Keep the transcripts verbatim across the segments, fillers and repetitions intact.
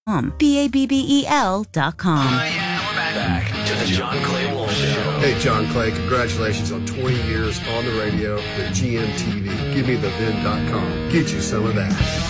B A B B E L dot com. We're back. back to the John Clay Wolf Show. Hey, John Clay, congratulations on twenty years on the radio with G M T V. Give me the vin dot com. Get you some of that.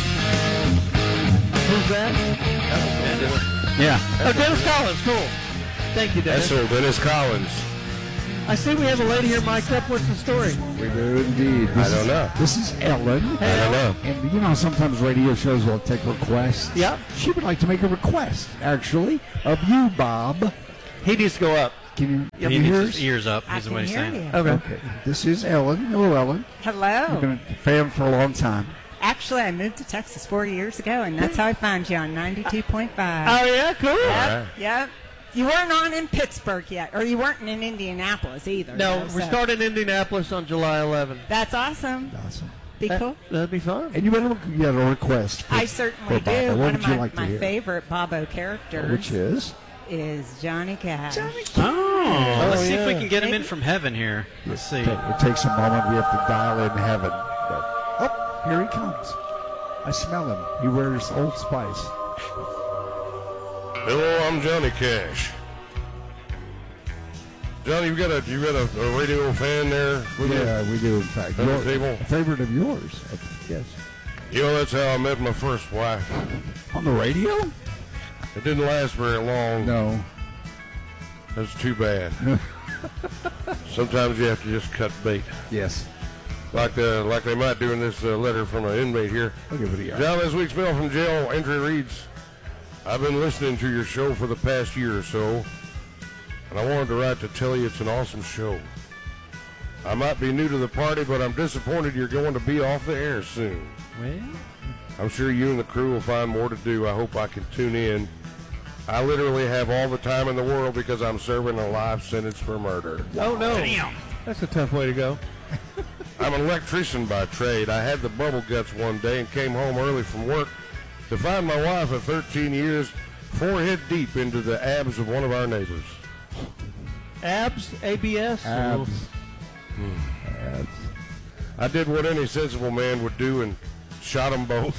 Who's that? Yeah. Oh, Dennis Collins. Cool. Thank you, Dennis. That's old Dennis Collins. I see we have a lady here mic'd up. What's the story? We do indeed. This I don't is, know. This is Ellen. Hey, I don't know. And, you know, sometimes radio shows will take requests. Yep. She would like to make a request, actually, of you, Bob. He needs to go up. Can you, Yep. can He you needs hear his us? ears up, I is can what he's hear saying. you. Okay. Okay. This is Ellen. Hello, Ellen. Hello. You've been a fan for a long time. Actually, I moved to Texas four years ago, and that's how I found you on ninety-two point five. Oh, yeah, cool. Yep, right. yep. You weren't on in Pittsburgh yet, or you weren't in Indianapolis either. No, though, we're so starting in Indianapolis on July eleventh. That's awesome. Awesome. Be That- cool. That'd be fun. And you better get a request for, I certainly for Bob. do. What One would of you my, like to my hear? favorite Bobo characters Which is? is Johnny Cash. Oh, let's see if we yeah. can get him in Maybe. from heaven here. Let's see. Okay, it takes a moment. We have to dial in heaven. But, oh, here he comes. I smell him. He wears Old Spice. Hello, I'm Johnny Cash. Johnny, you got a you got a, a radio fan there with Yeah, we do, in fact. you? At Your- the table? A favorite of yours. Yes. You know, that's how I met my first wife. On the radio? It didn't last very long. No. That's too bad. Sometimes you have to just cut bait, Yes. like uh, like they might do in this uh, letter from an inmate here. Look at video. John, this week's mail from jail entry reads, I've been listening to your show for the past year or so, and I wanted to write to tell you it's an awesome show. I might be new to the party, but I'm disappointed you're going to be off the air soon. Well, I'm sure you and the crew will find more to do. I hope I can tune in. I literally have all the time in the world because I'm serving a life sentence for murder. Oh, no. Damn. That's a tough way to go. I'm an electrician by trade. I had the bubble guts one day and came home early from work to find my wife of thirteen years forehead deep into the abs of one of our neighbors. Abs? A B S? Abs. Abs. I did what any sensible man would do and shot them both.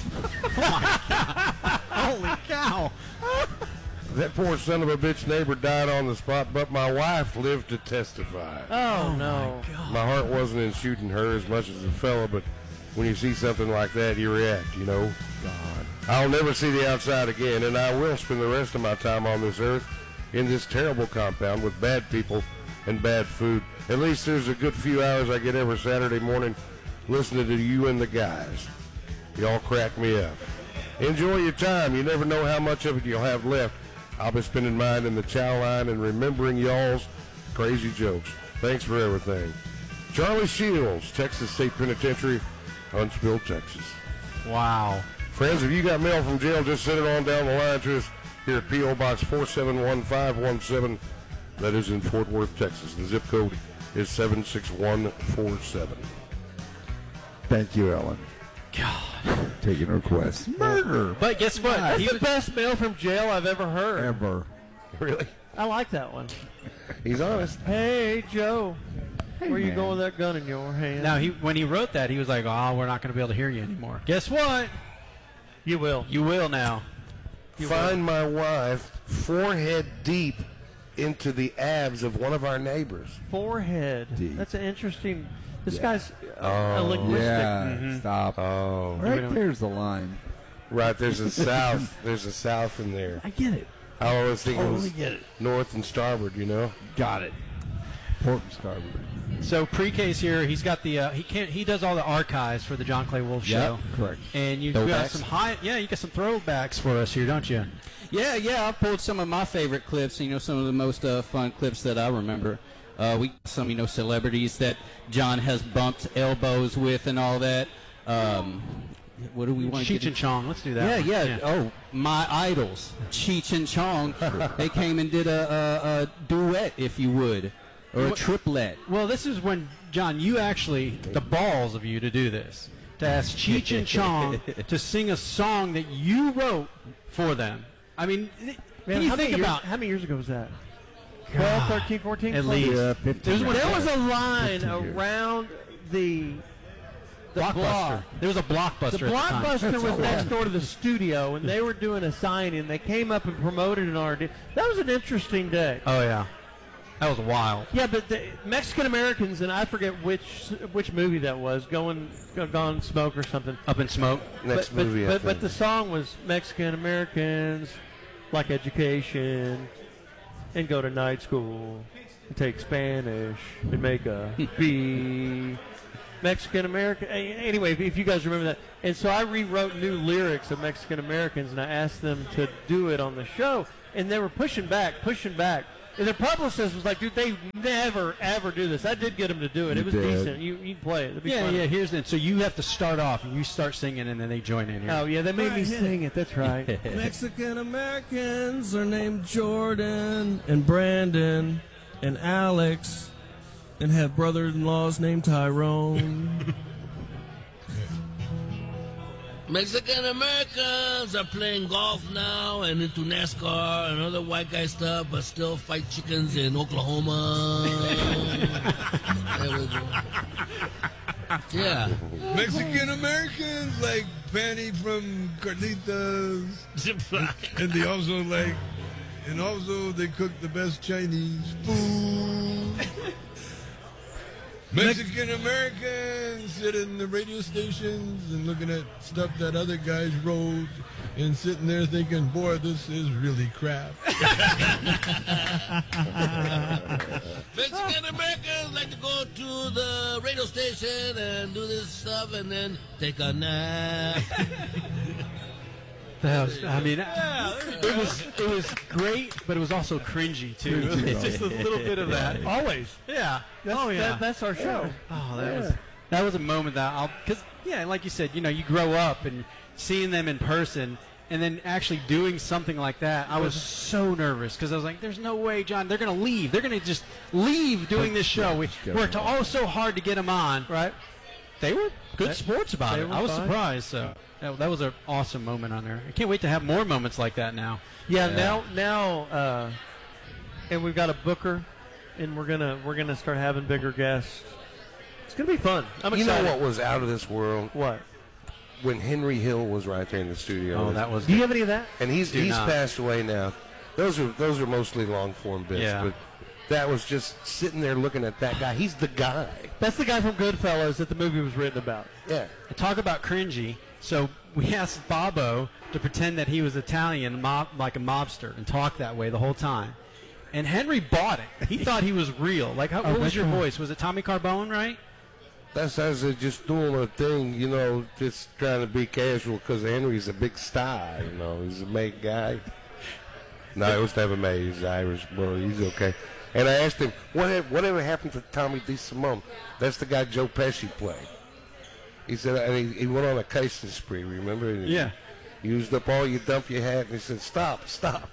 holy cow. That poor son of a bitch neighbor died on the spot, but my wife lived to testify. Oh, no. My heart wasn't in shooting her as much as the fella, but when you see something like that, you react, you know. God. I'll never see the outside again, and I will spend the rest of my time on this earth in this terrible compound with bad people and bad food. At least there's a good few hours I get every Saturday morning listening to you and the guys. Y'all crack me up. Enjoy your time. You never know how much of it you'll have left. I'll be spending mine in the chow line and remembering y'all's crazy jokes. Thanks for everything. Charlie Shields, Texas State Penitentiary, Huntsville, Texas. Wow. Friends, if you got mail from jail, just send it on down the line to us here at P O Box four seven one five one seven. That is in Fort Worth, Texas. The zip code is seven six one four seven. Thank you, Ellen. God. Taking requests. Murder. But guess what? That's He the was- best mail from jail I've ever heard. Ever. Really? I like that one. He's honest. Hey, Joe. Hey, Where you man. going with that gun in your hand? Now, he when he wrote that, he was like, oh, we're not going to be able to hear you anymore. Guess what? You will. You will now. You Find my wife forehead deep into the abs of one of our neighbors. Forehead. Deep. That's an interesting. This Yeah. guy's uh, a linguistic. Yeah, stop. Oh. Right there's the line. Right, there's a south. There's a south in there. I get it. I always think it Totally was get it. north and starboard, you know? Got it. Port and starboard. So pre-K's here. He's got the uh, he can't he does all the archives for the John Clay Wolf Yep, Show. correct. And you got Throwbacks. some high yeah you got some throwbacks for us here, don't you? Yeah, yeah, I pulled some of my favorite clips, you know, some of the most uh, fun clips that I remember. Uh, we some, you know, celebrities that John has bumped elbows with and all that. Um, what do we want to Cheech get? and Chong. Let's do that. Yeah, one. yeah, Oh, my idols, Cheech and Chong. They came and did a, a, a duet, if you would, or a What- triplet. Well, this is when John, you actually the balls of you to do this, to ask Cheech and Chong to sing a song that you wrote for them. I mean, Man, can you how think many about years, how many years ago was that? twelve, thirteen, fourteen? at least? Yeah, fifteen. There's one- There was a line fifteen years. around the The Blockbuster. Block. There was a Blockbuster. The at the time. Blockbuster was next door to the studio, and they were doing a signing. They came up and promoted an R D. That was an interesting day. Oh yeah, that was wild. Yeah, but the Mexican Americans, and I forget which which movie that was, going Gone Smoke or something. Up in Smoke. Next but, movie, but, I but, but think. the song was Mexican Americans like education and go to night school and take Spanish and make a B. Mexican American. Anyway, if, if you guys remember that. And so I rewrote new lyrics of Mexican Americans, and I asked them to do it on the show, and they were pushing back, pushing back. And their publicist was like, dude, they never, ever do this. I did get them to do it. You it was did. decent. You you can play it. It'd be Yeah, fun. yeah. Here's the. So you have to start off, and you start singing, and then they join in here. Oh, yeah, they made me Right, hit sing it. That's right. Mexican Americans are named Jordan and Brandon and Alex and have brother-in-laws named Tyrone. Mexican Americans are playing golf now and into NASCAR and other white guy stuff, but still fight chickens in Oklahoma. There we go. Yeah. Mexican Americans like Fanny from Carlitos, and they also like, and also they cook the best Chinese food. Mexican Americans sit in the radio stations and looking at stuff that other guys wrote and sitting there thinking, boy, this is really crap. Mexican Americans like to go to the radio station and do this stuff and then take a nap. That was, I mean, it was it was great, but it was also cringy too. Cringy, It's just a little bit of that. Always. Yeah. That's, oh yeah. that, that's our show. Oh, that Yeah. was that was a moment that I'll because yeah, like you said, you know, you grow up and seeing them in person, and then actually doing something like that. I was so nervous because I was like, "There's no way, John. They're gonna leave. They're gonna just leave doing this show. We worked all so hard to get them on, right? They were good They- sports about they it. were I was fine. surprised. So that, that was an awesome moment on there. I can't wait to have more moments like that now. Yeah, now now, uh, and we've got a booker, and we're gonna we're gonna start having bigger guests. It's gonna be fun. I'm You excited. know what was out of this world? What? When Henry Hill was right there in the studio. Oh, that was. Do you have any of that? And he's Do he's not. passed away now. Those are those are mostly long form bits, Yeah. but that was just sitting there looking at that guy. He's the guy. That's the guy from Goodfellas that the movie was written about. Yeah. Talk about cringy. So we asked Bobo to pretend that he was Italian, mob, like a mobster, and talk that way the whole time. And Henry bought it. He thought he was real. Like, how, Oh, what was that's your right. voice? Was it Tommy Carbone, right? That's that's uh, just doing a thing, you know, just trying to be casual because Henry's a big star, you know. He's a made guy. No, it was never made. He's Irish, boy. He's okay. And I asked him, what had, whatever happened to Tommy DeSimone? That's the guy Joe Pesci played. He said, and he, he went on a casing spree, remember? And he Yeah. Used up all your dump you had, and he said, stop, stop.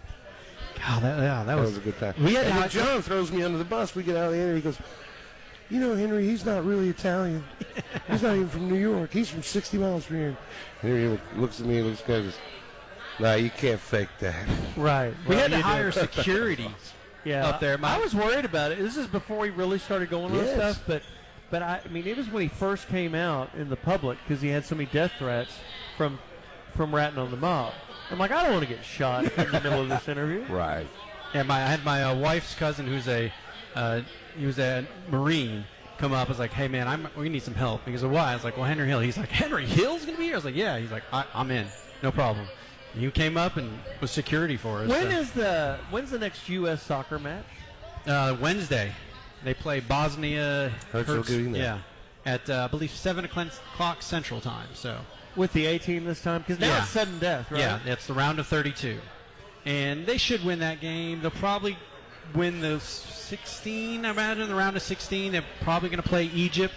God, that, yeah, that, That was, was a good time. We had and to- then John throws me under the bus. We get out of the air. He goes, you know, Henry, he's not really Italian. He's not even from New York. He's from sixty miles from here. Henry look- looks at me and looks at me and goes, nah, you can't fake that. Right. we Well, had to you do. hire security Yeah, up there. My- I was worried about it. This is before he really started going on Yes. stuff, but but I, I mean, it was when he first came out in the public because he had so many death threats from from ratting on the mob. I'm like, I don't want to get shot in the middle of this interview. Right. Yeah, my, I had my uh, wife's cousin, who's a, uh, he was a Marine, come up. I was like, hey man, I'm, we need some help. He goes, why? I was like, well, Henry Hill. He's like, Henry Hill's gonna be here? I was like, yeah. He's like, I, I'm in, no problem. And he came up and was security for us. When so. is the when's the next U S soccer match? Uh, Wednesday, they play Bosnia. Herzegovina. Yeah, at uh, I believe seven o'clock Central Time. So With the A team this time? Because now Yeah. it's sudden death, right? yeah, it's the round of thirty-two, and they should win that game. They'll probably win the sixteen. I imagine the round of sixteen. They're probably going to play Egypt.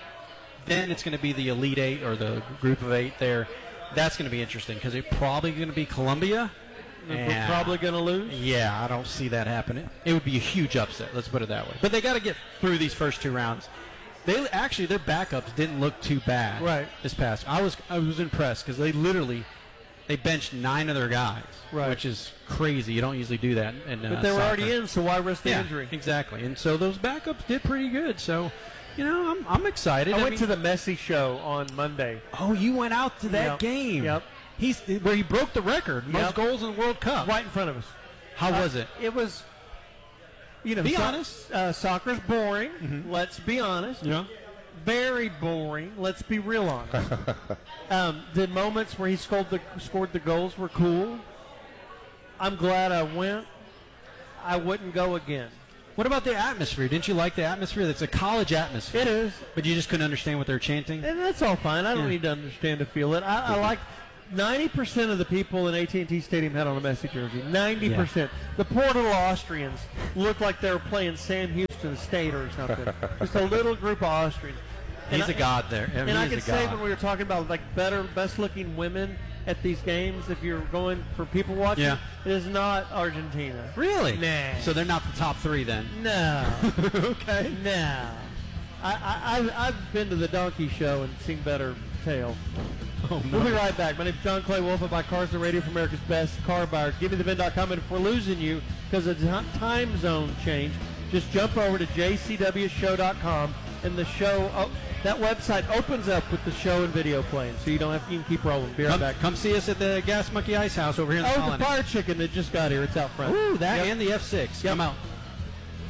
Then it's going to be the Elite Eight or the Group of Eight there. That's going to be interesting because they're probably going to be Colombia. We're And- probably going to lose. Yeah, I don't see that happening. It would be a huge upset. Let's put it that way. But they got to get through these first two rounds. They actually their backups didn't look too bad. Right. This past, I was I was impressed because they literally they benched nine of their guys, Right. which is crazy. You don't usually do that. In, uh, But they were soccer. already in, so why risk the Yeah, injury? exactly. And so those backups did pretty good. So You know, I'm, I'm excited. I, I went mean- to the Messi show on Monday. Oh, you went out to that Yep. game. Yep. He's where he broke the record, most Yep. goals in the World Cup. Right in front of us. How Uh, was it? It was, you know, Be so- honest. Uh, soccer's boring. Mhm. Let's be honest. Yeah. Very boring. Let's be real honest. um, the moments where he scored the scored the goals were cool. I'm glad I went. I wouldn't go again. What about the atmosphere? Didn't you like the atmosphere? That's a college atmosphere. It is. But you just couldn't understand what they're chanting? And that's all fine. I don't Yeah. need to understand to feel it. I, I like ninety percent of the people in A T and T Stadium had on a Messi jersey. ninety percent. The poor little Austrians looked like they were playing Sam Houston State or something. Just a little group of Austrians. He's And a I- god there. I mean, and I he's can a say god. when we were talking about like better, best-looking women at these games, if you're going for people watching, Yeah. it is not Argentina. Really? Nah. So they're not the top three then? No. Okay. No. I, I, I've, I've been to the Donkey Show and seen better tail. Oh, no. We'll be right back. My name's John Clay Wolf. I buy cars on radio for America's best car buyer. Give me the vin dot com. And if we're losing you because of the time zone change, just jump over to j c w show dot com and the show, oh, that website opens up with the show and video playing, so you don't have you can keep rolling. Be right Come, back. come see us at the Gas Monkey Ice House over here in the Oh, the Colony. fire chicken that just got here. It's out front. Ooh, that Yep. and the F six. Yep. Come out.